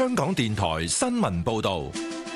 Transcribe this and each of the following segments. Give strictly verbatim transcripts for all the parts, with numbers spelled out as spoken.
香港電台新聞報道。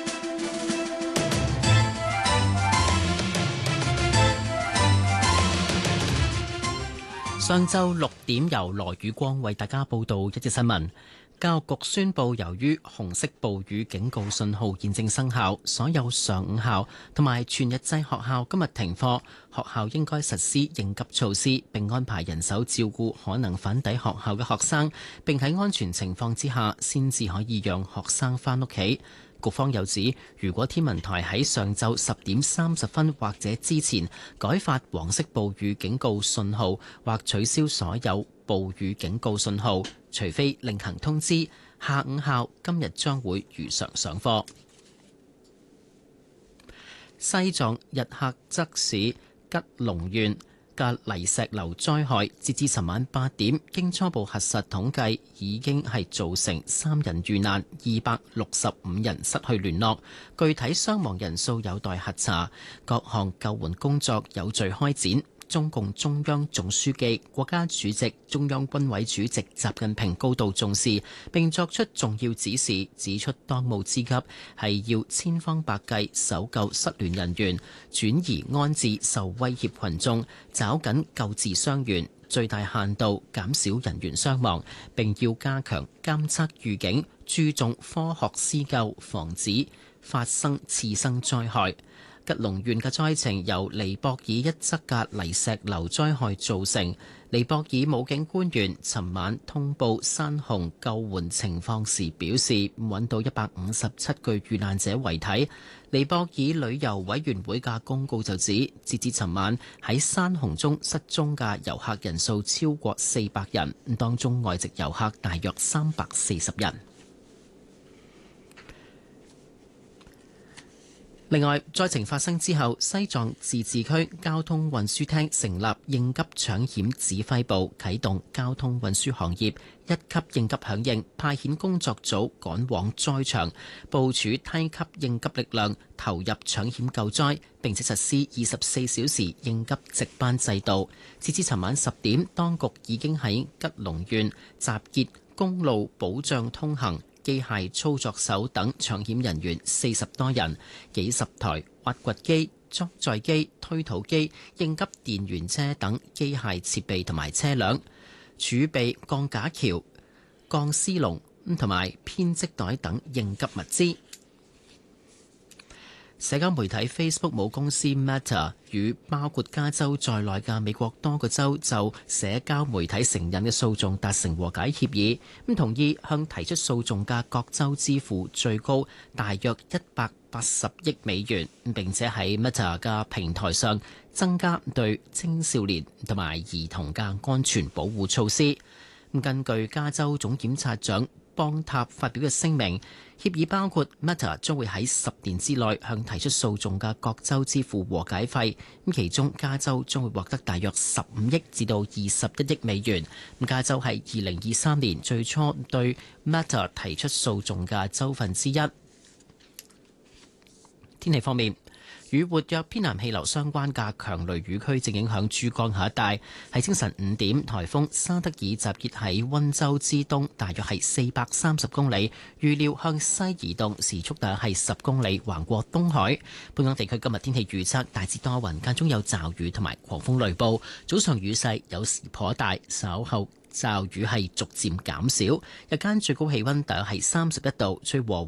上晝六點，由羅宇光為大家報道一節新聞。教育局宣布，由於紅色暴雨警告信號現正生效，所有上午校同埋全日制學校今日停課。學校應該實施應急措施，並安排人手照顧可能返抵學校嘅學生，並喺安全情況之下，先至可以讓學生返屋企。局方又指，如果天文台喺上晝十點三十分或者之前改發黃色暴雨警告信號，或取消所有暴雨警告信號，除非另行通知，下午校今日將會如常上課。西藏日喀則市吉隆縣嘅泥石流災害，截至尋晚八點，經初步核實統計，已經係造成三人遇難，二百六十五人失去聯絡。具體傷亡人數有待核查，各項救援工作有序開展。中共中央總書記、國家主席、中央軍委主席習近平高度重視，並作出重要指示，指出當務之急係要千方百計搜救失聯人員，轉移安置受威脅群眾，抓緊救治傷員，最大限度減少人員傷亡，並要加強監測預警，注重科學施救，防止發生次生災害。吉隆縣嘅災情由尼泊爾一側嘅泥石流災害造成。尼泊爾武警官員尋晚通報山洪救援情況時表示，揾到一百五十七具遇難者遺體。尼泊爾旅遊委員會嘅公告就指，截至尋晚喺山洪中失蹤嘅遊客人數超過四百人，當中外籍遊客大約三百四十人。另外，災情發生之後，西藏自治區交通運輸廳成立應急搶險指揮部，啟動交通運輸行業一級應急響應，派遣工作組趕往災場，部署梯級應急力量，投入搶險救災，並且實施二十四小時應急值班制度。截至尋晚十點，當局已經喺吉隆縣集結公路保障通行、機械操作手等搶險人員四十多人，幾十台挖掘機、裝載機、推土機、應急電源車等機械設備同埋車輛，儲備鋼架橋、鋼絲籠同埋編織袋等應急物資。社交媒體 Facebook 母公司 Meta 與包括加州在內嘅美國多個州就社交媒體成癮嘅訴訟達成和解協議，咁同意向提出訴訟嘅各州支付最高大約一百八十億美元，並且喺 Meta 嘅平台上增加對青少年同埋兒童嘅安全保護措施。根據加州總檢察長邦塔發表嘅聲明，協議包括 Meta 將會喺十年之內向提出訴訟嘅各州支付和解費，咁其中加州將會獲得大約十五億至到二十一億美元。咁加州係二零二三年最初對 Meta 提出訴訟嘅州份之一。天氣方面，與活躍偏南氣流相關嘅強雷雨區正影響珠江口一帶。喺清晨五點，颱風沙德爾集結喺溫州之東，大約係四百三十公里，預料向西移動，時速大約係十公里，橫過東海。本港地區今日天氣預測大致多雲，間中有驟雨同埋狂風雷暴，早上雨勢有時頗大，稍後驟雨係逐漸減少。日間最高氣溫大約係三十一度，吹和